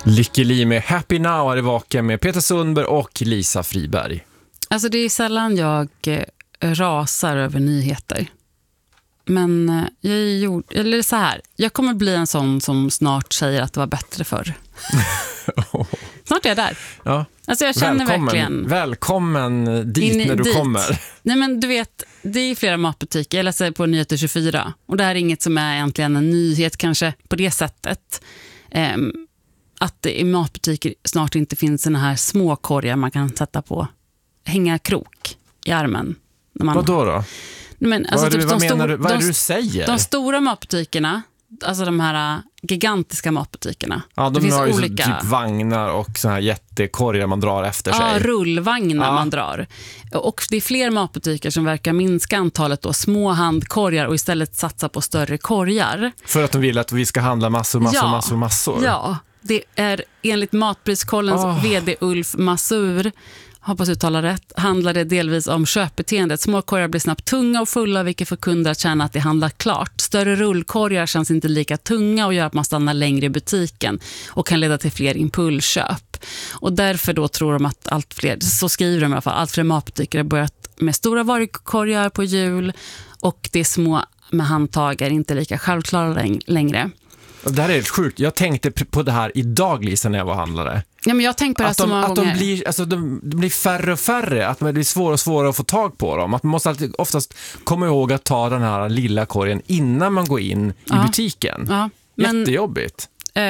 Lykkeli med Happy Now är i vaken med Peter Sundberg och Lisa Friberg. Alltså det är sällan jag rasar över nyheter. Men eller så här, jag kommer bli en sån som snart säger att det var bättre förr. Snart är jag där. Ja. Alltså jag känner verkligen... Välkommen dit när du kommer. Nej men du vet, det är flera matbutiker. Jag läser på Nyheter 24. Och det här är inget som är egentligen en nyhet kanske på det sättet. Att det i matbutiker snart inte finns såna här små korgar man kan sätta på. Hänga krok i armen. Vad då? Men, alltså, vad är det du säger? De stora matbutikerna, alltså de här gigantiska matbutikerna. Ja, det finns har ju olika typ vagnar och så här jättekorgar man drar efter sig. Ja, rullvagnar man drar. Och det är fler matbutiker som verkar minska antalet då, små handkorgar och istället satsa på större korgar. För att de vill att vi ska handla massor. Ja, det är enligt Matpriskollens vd Ulf Masur, hoppas uttala rätt, handlar det delvis om köpbeteendet. Små korgar blir snabbt tunga och fulla, vilket får kunder att känna att det handlar klart. Större rullkorgar känns inte lika tunga och gör att man stannar längre i butiken och kan leda till fler impulsköp. Och därför då tror de att allt fler, så skriver de i alla fall, allt fler matbutiker har börjat med stora varukorgar på hjul och det är små med handtag är inte lika självklara längre. Det här är helt sjukt. Jag tänkte på det här idag, Lisa, när jag var handlare. Ja, men jag tänkte på det så många gånger. De blir färre och färre. Att det blir svårare och svårare att få tag på dem. Att man måste alltid oftast komma ihåg att ta den här lilla korgen innan man går in i butiken. Ja, jättejobbigt.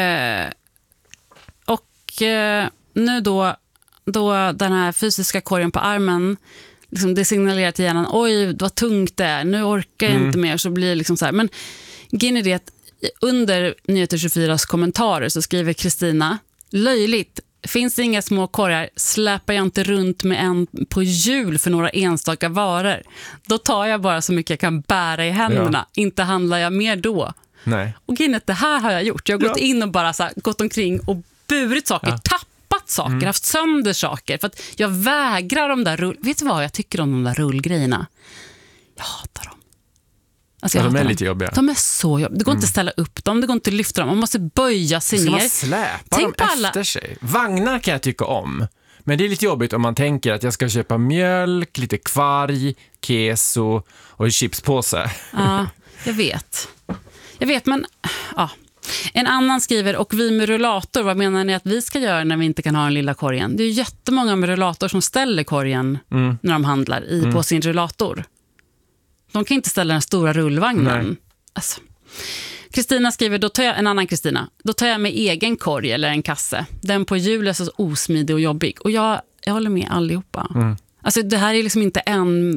Nu då den här fysiska korgen på armen, liksom det signalerar till hjärnan, oj, vad tungt det är. Nu orkar jag inte mer. Så blir det liksom så här. Men grejen är det att under Nyheter 24s kommentarer så skriver Kristina: löjligt, finns det inga små korgar, släpar jag inte runt med en på hjul för några enstaka varor. Då tar jag bara så mycket jag kan bära i händerna. Inte handlar jag mer då. Nej. Och det här har jag gjort. Jag har gått in och bara så här, gått omkring och burit saker, tappat saker, haft sönder saker. För att jag vägrar de där vet du vad jag tycker om de där rullgrejerna? Jag hatar dem. Alltså de är lite jobbiga. De är så jobbiga. Det går inte att ställa upp dem, det går inte att lyfta dem. Man måste böja sig ner. Ska man släpa dem efter sig? Vagnar kan jag tycka om. Men det är lite jobbigt om man tänker att jag ska köpa mjölk, lite kvarg, keso och chipspåse. Ja, jag vet, men ja. En annan skriver, och vi med rullator, vad menar ni att vi ska göra när vi inte kan ha den lilla korgen? Det är ju jättemånga med rullator som ställer korgen när de handlar på sin rullator. De kan inte ställa den stora rullvagnen. Alltså. Kristina skriver, då tar jag med egen korg eller en kasse. Den på hjul är så osmidig och jobbig. Och jag håller med allihopa. Alltså det här är liksom inte en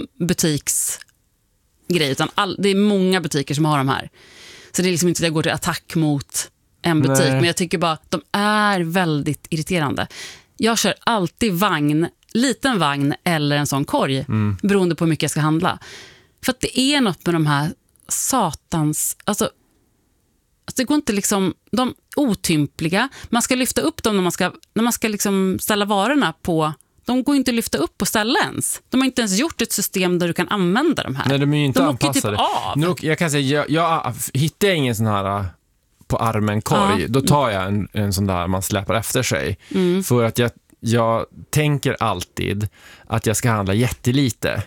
butiksgrej, utan det är många butiker som har de här. Så det är liksom inte att jag går till attack mot en butik. Men jag tycker bara att de är väldigt irriterande. Jag kör alltid liten vagn eller en sån korg beroende på hur mycket jag ska handla. För att det är något med de här satans, alltså det går inte liksom, de otympliga, man ska lyfta upp dem när man ska liksom ställa varorna på, de går inte att lyfta upp och ställa ens. De har inte ens gjort ett system där du kan använda de här. Nej, de är ju inte anpassade. Typ av. Jag kan säga, jag hittar ingen sån här på armen korg, då tar jag en sån där man släpar efter sig. För att jag tänker alltid att jag ska handla jättelite.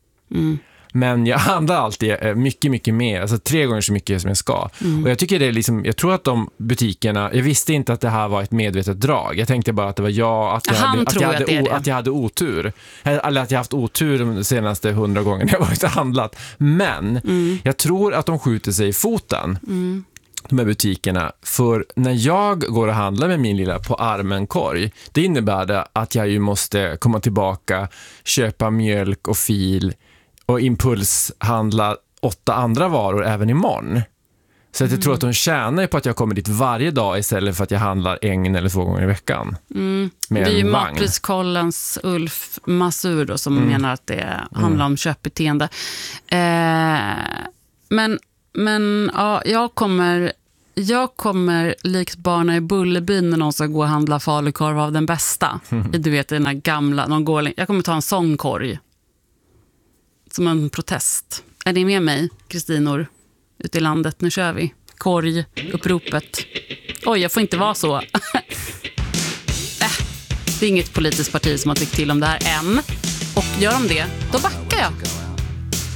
Men jag handlar alltid mycket, mycket mer. Alltså 3 gånger så mycket som jag ska. Och jag tycker det är liksom, jag tror att de butikerna, jag visste inte att det här var ett medvetet drag. Jag tänkte bara att det var att jag hade otur. Eller att jag haft otur de senaste 100 gångerna jag varit och handlat. Men jag tror att de skjuter sig i foten. De här butikerna. För när jag går och handlar med min lilla på armen korg, det innebär det att jag ju måste komma tillbaka, köpa mjölk och fil och impulshandla 8 andra varor även imorgon. Så att jag tror att de tjänar på att jag kommer dit varje dag istället för att jag handlar 1 eller 2 gånger i veckan. Det är ju Matpriskollens Ulf Masur då, som menar att det handlar om köpbeteende. Men ja, jag kommer likt barna i Bullerbyn när någon ska gå och handla falukorv av den bästa. Du vet, den här gamla, jag kommer ta en sån korg. Som en protest. Är ni med mig, Kristinor? Ute i landet, nu kör vi. Korg, uppropet. oj, jag får inte vara så. Det är inget politiskt parti som har tyckt till om det här än. Och gör de det, då backar jag.